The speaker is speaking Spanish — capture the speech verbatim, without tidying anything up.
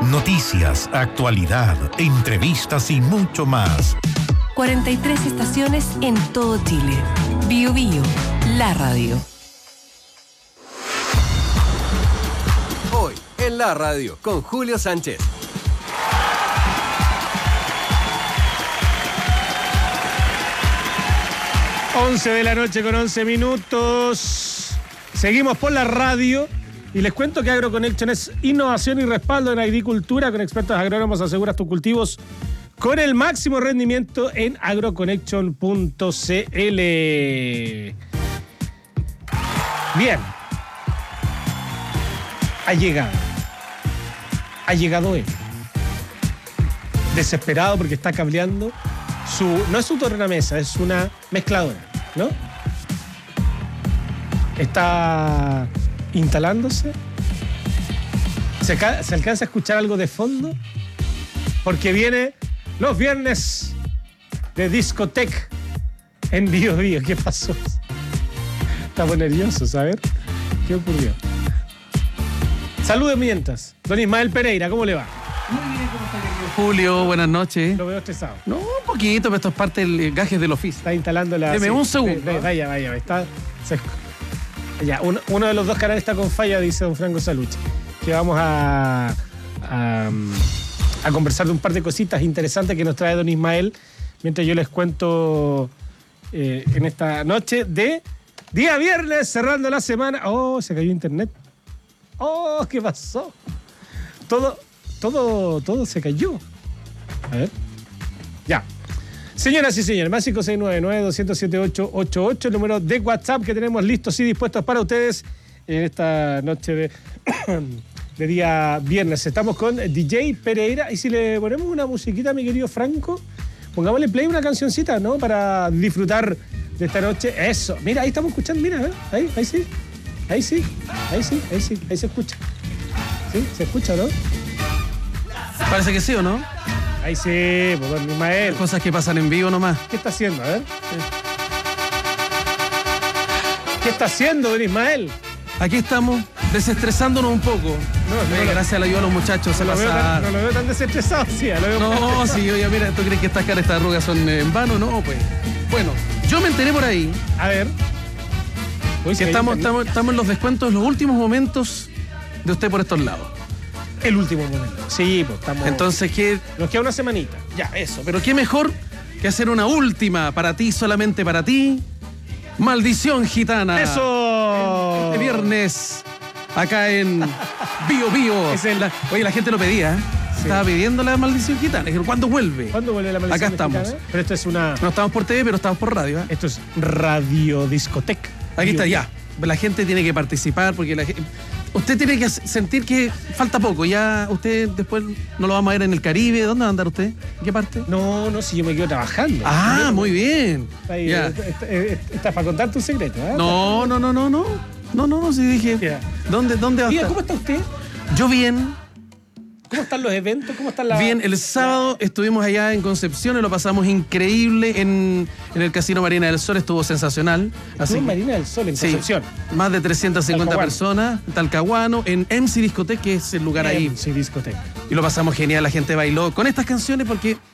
Noticias, actualidad, entrevistas y mucho más. cuarenta y tres estaciones en todo Chile. Bio Bio, la radio. Hoy en la radio con Julio Sánchez. once de la noche con once minutos. Seguimos por la radio y les cuento que AgroConnection es innovación y respaldo en agricultura. Con expertos agrónomos aseguras tus cultivos con el máximo rendimiento en agroconnection punto c l. Bien. Ha llegado. Ha llegado él. Desesperado porque está cableando su... No es su tornamesa, es una mezcladora, ¿no? Está instalándose. ¿Se, ¿Se alcanza a escuchar algo de fondo? Porque viene los viernes de discoteca en Bio Bio. ¿Qué pasó? Estamos nerviosos, a ver. ¿Qué ocurrió? Saludos mientras. Don Ismael Pereira, ¿cómo le va? Muy bien, ¿cómo está, querido Julio? Buenas noches. Lo veo estresado. No, un poquito, pero esto es parte del gajes del oficio. Está instalando la... Deme sí, un segundo. Vaya, vaya, vaya. Está... Se... Ya, uno, uno de los dos canales está con falla, dice don Franco Salucci. Que vamos a, a, a conversar de un par de cositas interesantes que nos trae don Ismael, mientras yo les cuento eh, en esta noche de día viernes, cerrando la semana. Oh, se cayó internet. Oh, ¿qué pasó? Todo, todo, todo se cayó. A ver. Ya. Señoras y señores, más cinco seis nueve nueve, dos cero siete, ocho ocho ocho, el número de WhatsApp que tenemos listos y dispuestos para ustedes en esta noche de, de día viernes. Estamos con D J Pereira y si le ponemos una musiquita, mi querido Franco, pongámosle play una cancioncita, ¿no? Para disfrutar de esta noche. Eso, mira, ahí estamos escuchando, mira, ¿eh? ahí, ahí sí, ahí sí, ahí sí, ahí sí, ahí se escucha. ¿Sí? ¿Se escucha, no? Parece que sí, ¿o no? Ahí sí, pues don Ismael. Cosas que pasan en vivo nomás. ¿Qué está haciendo? A ver. ¿Qué está haciendo, don Ismael? Aquí estamos, desestresándonos un poco. No, no, no, gracias a la ayuda de los muchachos. No lo, veo tan, no lo veo tan desestresado, sí. Lo veo no, sí, oye, mira, ¿tú crees que estas caras, estas arrugas son en vano? No, pues. Bueno, yo me enteré por ahí. A ver. Uy, que estamos, estamos, estamos en los descuentos, los últimos momentos de usted por estos lados. El último momento. Sí, pues estamos... Entonces, ¿qué? Nos queda una semanita. Ya, eso. Pero qué mejor que hacer una última para ti, solamente para ti. Maldición Gitana. ¡Eso! Este viernes, acá en Bio Bio. Es el... la, oye, la gente lo pedía, ¿eh? Sí. Estaba pidiendo la Maldición Gitana. ¿Cuándo vuelve? ¿Cuándo vuelve la Maldición Acá estamos. Gitana? Pero esto es una... No estamos por T V, pero estamos por radio, ¿eh? Esto es Radio Discoteca. Aquí Bio está, Bio. ya. La gente tiene que participar porque la gente... Usted tiene que sentir que falta poco. Ya usted después no lo vamos a ver en el Caribe. ¿Dónde va a andar usted? ¿En qué parte? No, no, si yo me quedo trabajando. Ah, muy bien. Ahí, Ya. Estás para contar tu secreto, ¿eh? No, no, no, no, no. No, no, no, sí dije. Ya. ¿Dónde, dónde va a Mira, estar? ¿cómo está usted? Yo bien. ¿Cómo están los eventos? ¿Cómo están las...? Bien, el sábado estuvimos allá en Concepción y lo pasamos increíble en, en el Casino Marina del Sol, estuvo sensacional. Así en Marina del Sol, en sí, Concepción. Más de trescientas cincuenta Talcahuano. personas, Talcahuano, en M C Discoteca, que es el lugar ahí. Sí, discoteca. Y lo pasamos genial, la gente bailó con estas canciones porque